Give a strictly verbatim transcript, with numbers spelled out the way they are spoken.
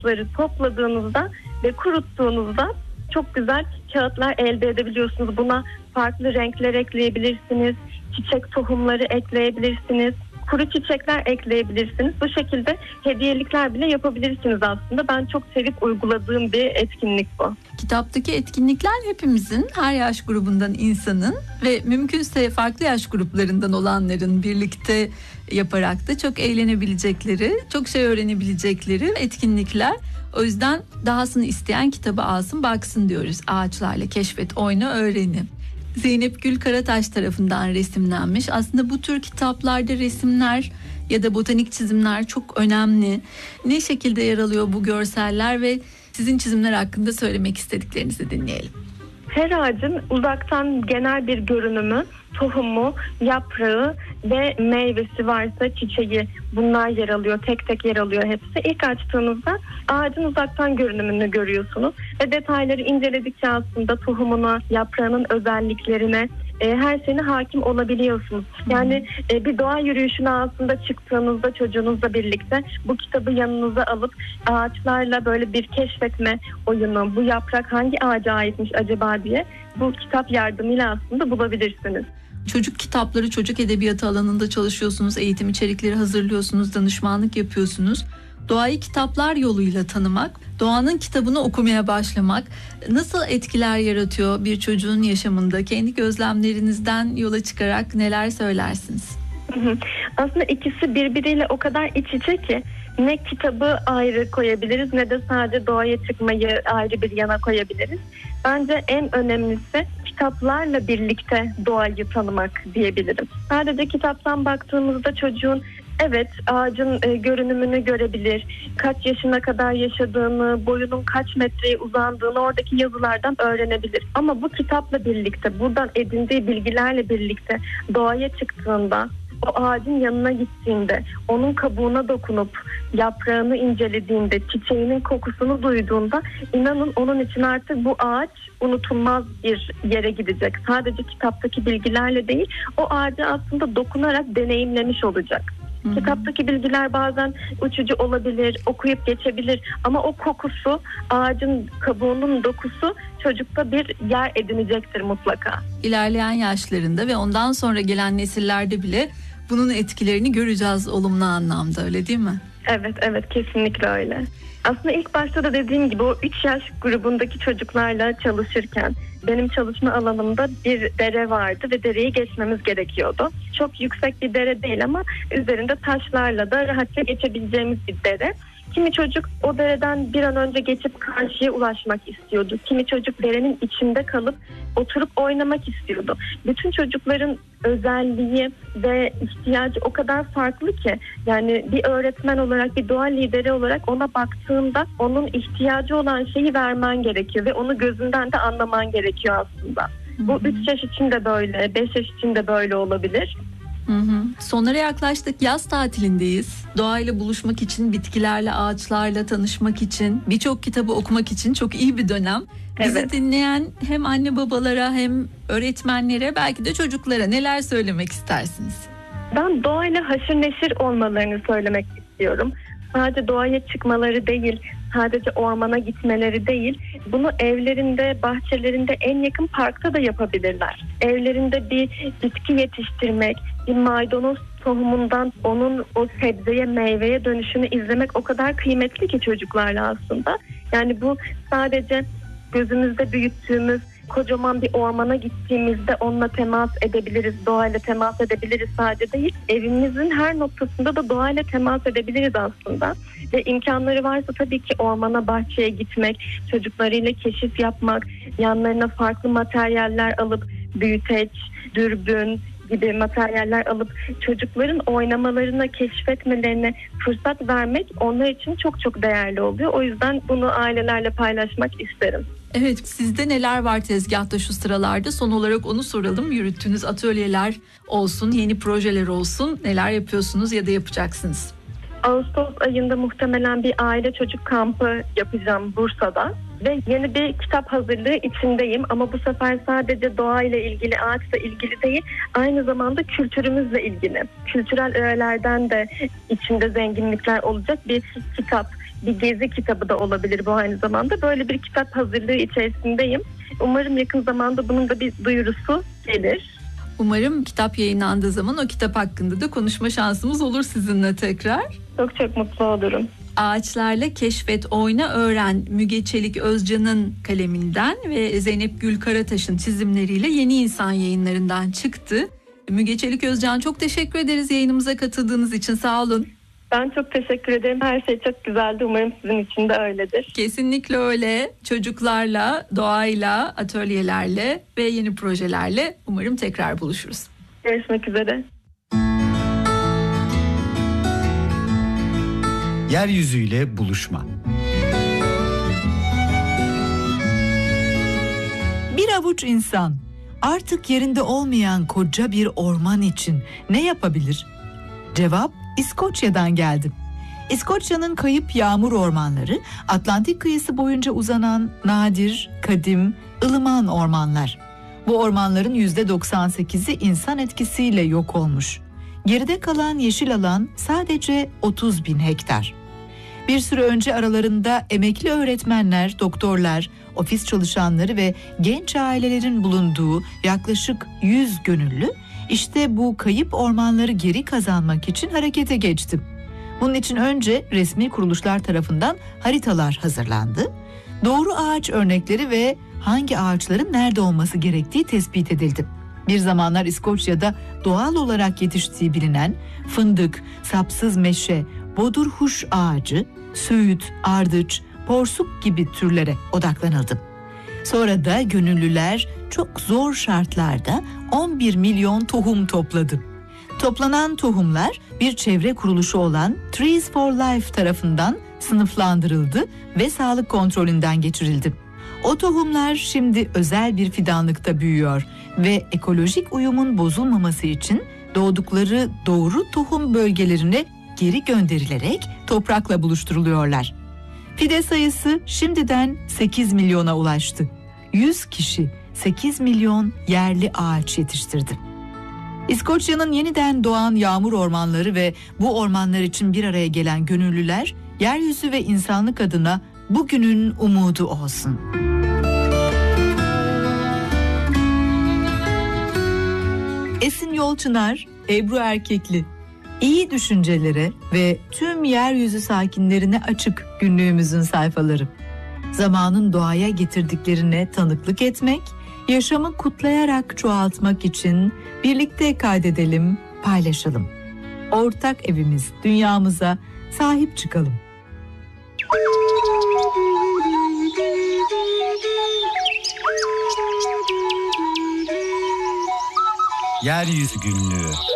ağaçları topladığınızda ve kuruttuğunuzda çok güzel kağıtlar elde edebiliyorsunuz. Buna farklı renkler ekleyebilirsiniz, çiçek tohumları ekleyebilirsiniz, kuru çiçekler ekleyebilirsiniz. Bu şekilde hediyelikler bile yapabilirsiniz aslında. Ben çok sevip uyguladığım bir etkinlik bu. Kitaptaki etkinlikler hepimizin, her yaş grubundan insanın ve mümkünse farklı yaş gruplarından olanların birlikte yaparak da çok eğlenebilecekleri, çok şey öğrenebilecekleri etkinlikler. O yüzden dahasını isteyen kitabı alsın baksın diyoruz. Ağaçlarla keşfet, oyna, öğrenim. Zeynep Gül Karataş tarafından resimlenmiş. Aslında bu tür kitaplarda resimler ya da botanik çizimler çok önemli. Ne şekilde yer alıyor bu görseller ve sizin çizimler hakkında söylemek istediklerinizi dinleyelim. Her ağacın uzaktan genel bir görünümü, tohumu, yaprağı ve meyvesi varsa çiçeği, bunlar yer alıyor. Tek tek yer alıyor hepsi. İlk açtığınızda ağacın uzaktan görünümünü görüyorsunuz ve detayları inceledikçe aslında tohumuna, yaprağının özelliklerine, e, her şeyine hakim olabiliyorsunuz. Yani e, bir doğa yürüyüşüne aslında çıktığınızda çocuğunuzla birlikte bu kitabı yanınıza alıp ağaçlarla böyle bir keşfetme oyunu, bu yaprak hangi ağaca aitmiş acaba diye bu kitap yardımıyla aslında bulabilirsiniz. Çocuk kitapları, çocuk edebiyatı alanında çalışıyorsunuz, eğitim içerikleri hazırlıyorsunuz, danışmanlık yapıyorsunuz. Doğayı kitaplar yoluyla tanımak, doğanın kitabını okumaya başlamak nasıl etkiler yaratıyor bir çocuğun yaşamında? Kendi gözlemlerinizden yola çıkarak neler söylersiniz? Aslında ikisi birbiriyle o kadar iç içe ki ne kitabı ayrı koyabiliriz ne de sadece doğaya çıkmayı ayrı bir yana koyabiliriz. Bence en önemlisi kitaplarla birlikte doğayı tanımak diyebilirim. Sadece kitaptan baktığımızda çocuğun evet ağacın e, görünümünü görebilir, kaç yaşına kadar yaşadığını, boyunun kaç metreye uzandığını oradaki yazılardan öğrenebilir. Ama bu kitapla birlikte, buradan edindiği bilgilerle birlikte doğaya çıktığında, o ağacın yanına gittiğinde, onun kabuğuna dokunup yaprağını incelediğinde, çiçeğinin kokusunu duyduğunda inanın onun için artık bu ağaç unutulmaz bir yere gidecek. Sadece kitaptaki bilgilerle değil, o ağacı aslında dokunarak deneyimlemiş olacak. Hı-hı. Kitaptaki bilgiler bazen uçucu olabilir, okuyup geçebilir ama o kokusu, ağacın kabuğunun dokusu çocukta bir yer edinecektir mutlaka. İlerleyen yaşlarında ve ondan sonra gelen nesillerde bile bunun etkilerini göreceğiz olumlu anlamda, öyle değil mi? Evet, evet, kesinlikle öyle. Aslında ilk başta da dediğim gibi o üç yaş grubundaki çocuklarla çalışırken benim çalışma alanımda bir dere vardı ve dereyi geçmemiz gerekiyordu. Çok yüksek bir dere değil ama üzerinde taşlarla da rahatça geçebileceğimiz bir dere. Kimi çocuk o dereden bir an önce geçip karşıya ulaşmak istiyordu. Kimi çocuk derenin içinde kalıp oturup oynamak istiyordu. Bütün çocukların özelliği ve ihtiyacı o kadar farklı ki yani bir öğretmen olarak, bir doğa lideri olarak ona baktığında onun ihtiyacı olan şeyi vermen gerekiyor ve onu gözünden de anlaman gerekiyor aslında. Hı hı. Bu üç yaş için de böyle, beş yaş için de böyle olabilir. Hı hı. Sonlara yaklaştık. Yaz tatilindeyiz. Doğayla buluşmak için, bitkilerle, ağaçlarla tanışmak için, birçok kitabı okumak için çok iyi bir dönem. Bizi evet. dinleyen hem anne babalara hem öğretmenlere, belki de çocuklara neler söylemek istersiniz? Ben doğayla haşır neşir olmalarını söylemek istiyorum. Sadece doğaya çıkmaları değil, sadece ormana gitmeleri değil, bunu evlerinde, bahçelerinde, en yakın parkta da yapabilirler. Evlerinde bir bitki yetiştirmek, bir maydanoz tohumundan onun o sebzeye, meyveye dönüşünü izlemek o kadar kıymetli ki çocuklarla aslında. Yani bu sadece gözümüzde büyüttüğümüz kocaman bir ormana gittiğimizde onunla temas edebiliriz, doğayla temas edebiliriz sadece değil. Evimizin her noktasında da doğayla temas edebiliriz aslında. Ve imkanları varsa tabii ki ormana, bahçeye gitmek, çocuklarıyla keşif yapmak, yanlarına farklı materyaller alıp büyüteç, dürbün gibi materyaller alıp çocukların oynamalarına, keşfetmelerine fırsat vermek onlar için çok çok değerli oluyor. O yüzden bunu ailelerle paylaşmak isterim. Evet, sizde neler var tezgahta şu sıralarda? Son olarak onu soralım. Yürüttüğünüz atölyeler olsun, yeni projeler olsun. Neler yapıyorsunuz ya da yapacaksınız? Ağustos ayında muhtemelen bir aile çocuk kampı yapacağım Bursa'da. Ve yeni bir kitap hazırlığı içindeyim ama bu sefer sadece doğayla ilgili, ağaçla ilgili değil, aynı zamanda kültürümüzle ilgili. Kültürel öğelerden de içinde zenginlikler olacak bir kitap bir gezi kitabı da olabilir bu aynı zamanda. Böyle bir kitap hazırlığı içerisindeyim. Umarım yakın zamanda bunun da bir duyurusu gelir. Umarım kitap yayınlandığı zaman o kitap hakkında da konuşma şansımız olur sizinle tekrar. Çok çok mutlu olurum. Ağaçlarla Keşfet, Oyna, Öğren, Müge Çelik Özcan'ın kaleminden ve Zeynep Gül Karataş'ın çizimleriyle Yeni İnsan Yayınlarından çıktı. Müge Çelik Özcan, çok teşekkür ederiz yayınımıza katıldığınız için, sağ olun. Ben çok teşekkür ederim. Her şey çok güzeldi. Umarım sizin için de öyledir. Kesinlikle öyle. Çocuklarla, doğayla, atölyelerle ve yeni projelerle umarım tekrar buluşuruz. Görüşmek üzere. Yeryüzüyle buluşma. Bir avuç insan artık yerinde olmayan koca bir orman için ne yapabilir? Cevap İskoçya'dan geldi. İskoçya'nın kayıp yağmur ormanları, Atlantik kıyısı boyunca uzanan nadir, kadim, ılıman ormanlar. Bu ormanların yüzde doksan sekizi insan etkisiyle yok olmuş. Geride kalan yeşil alan sadece otuz bin hektar. Bir süre önce aralarında emekli öğretmenler, doktorlar, ofis çalışanları ve genç ailelerin bulunduğu yaklaşık yüz gönüllü, İşte bu kayıp ormanları geri kazanmak için harekete geçti. Bunun için önce resmi kuruluşlar tarafından haritalar hazırlandı. Doğru ağaç örnekleri ve hangi ağaçların nerede olması gerektiği tespit edildi. Bir zamanlar İskoçya'da doğal olarak yetiştiği bilinen fındık, sapsız meşe, bodurhuş ağacı, söğüt, ardıç, porsuk gibi türlere odaklanıldı. Sonra da gönüllüler çok zor şartlarda on bir milyon tohum topladı. Toplanan tohumlar bir çevre kuruluşu olan Trees for Life tarafından sınıflandırıldı ve sağlık kontrolünden geçirildi. O tohumlar şimdi özel bir fidanlıkta büyüyor ve ekolojik uyumun bozulmaması için doğdukları doğru tohum bölgelerine geri gönderilerek toprakla buluşturuluyorlar. Fide sayısı şimdiden sekiz milyona ulaştı. yüz kişi sekiz milyon yerli ağaç yetiştirdi. İskoçya'nın yeniden doğan yağmur ormanları ve bu ormanlar için bir araya gelen gönüllüler, yeryüzü ve insanlık adına bugünün umudu olsun. Esin Yolçınar, Ebru Erkekli. İyi düşüncelere ve tüm yeryüzü sakinlerine açık günlüğümüzün sayfaları. Zamanın doğaya getirdiklerine tanıklık etmek, yaşamı kutlayarak çoğaltmak için birlikte kaydedelim, paylaşalım. Ortak evimiz, dünyamıza sahip çıkalım. Yeryüzü Günlüğü.